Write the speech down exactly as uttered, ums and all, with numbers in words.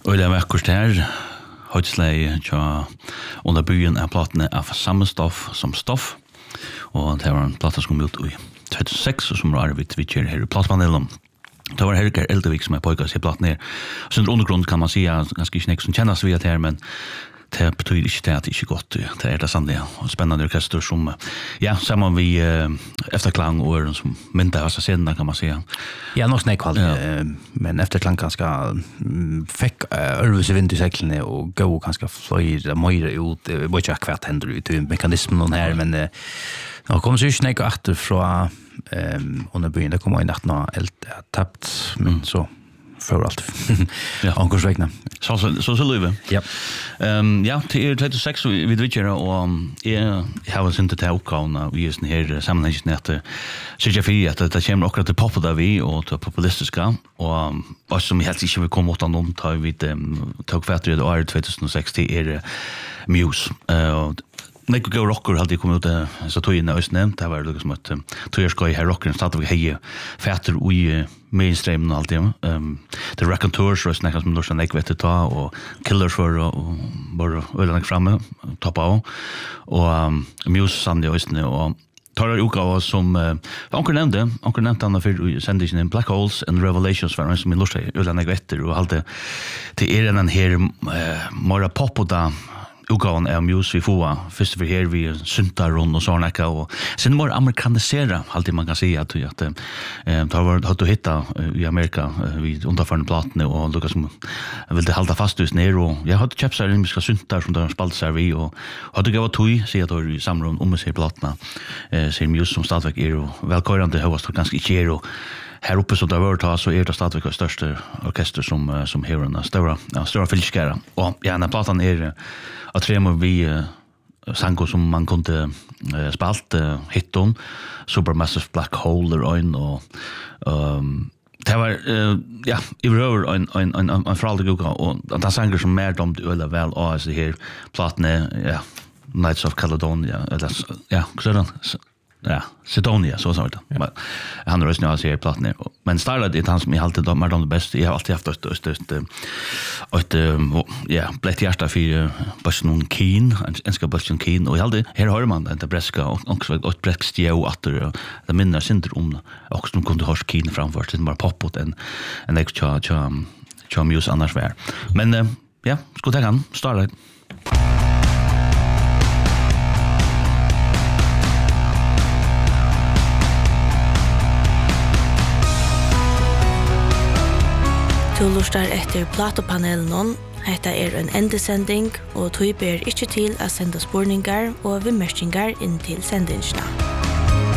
Och det var kort här. Höjdsläge tja under byen är plattorna av samma stoff som stoff. Och det var en platta som kom ut i tjugohundrasex och som var vid Twitcher här i plattpanelen. Det var Herker Eldevik som är pojkar i platt ner. Så under undergrund kan man säga ganska snäck som kännas vid det här, men det betyder inte det att det inte är gott. Det är det sannliga och spännande orkester som, ja, samman vi äh, efterklang och öron som myntar av sig scenerna kan man säga. Ja, nog snäck kvalitet, ja. Men efterklang ganska fick örvus i vind i säcklarna och gå ganska flöjda möjra ut. Vi var inte kvart händer ut i mekanismen här, men det kom så snäck efter från um, under byen. Det kom in att nå eld tappt, men mm. så för allt. Ja, ankorsvägna. Så så så så löve. Ja. Ehm ja, till tjugohundrasex vi Twitcher och jag har väl inte tagit uppgåvorna vi är här sammanhängsnät. Så jag för att det kommer också till poppa där vi och till populistiska och vad som helt inte vill komma åt någon tar vi tog för att det år tjugohundrasex är Muse. Eh Nick Go Rocker hade kommit ut så tog in öst nämnt det var liksom att tog jag ska i här rocken startade vi heje fetter i mainstream och allt det. Ehm the raconteurs så snackas som då Nick vet det ta och Killers för och bara ölen framme toppa av och Muse Sunday öst och tar det utgåva som uh, onkel nämnde, onkel nämnde han för sändningen in Black Holes and Revelations för som i lustig ölen jag vet och allt det till är den här uh, mera populära utgåvan är Muse vi får först för här vi syntar runt och såna ka och sen mer amerikanisera alltid man kan säga att att eh det har varit att hitta i Amerika vid underförande plattorna och Lucas som vill det hålla fast just ner och jag hade köpt så här mycket syntar som där spalt sig vi och hade gått toy se att det i samråd om sig plattorna eh ser Muse som stadväg är och välkörande högst ganska inte och här uppe så där var det så är det stadväg det största orkester som som Heron stora stora fylskara och ja när plattan är att trema vi uh, sanko som man kunde uh, spalt uh, hitton Supermassive Black Hole och en och um, det var uh, ja i rör en en en en föraldig och att sanger som mer dom eller väl och så här platne ja Knights of Caledonia eller ja så ja, Sidonia så så där. Men han har ju alltså platt ner. Men startade det han som i alltid de är de bästa. Jag har alltid haft ett ett ett ja, blött hjärta för Boston Keen, en ska Boston Keen och jag hade här har man den breska och också ett brextio åter det minner syndrom också de kunde ha Keen framför det bara poppot en en extra charm charm Muse annars vär. Men ja, ska ta kan starta. Du lustar etter platopanelen. Hetta er en endesending, og tog ber ikke til å sende spurningar og vimerkingar inn til sendingene.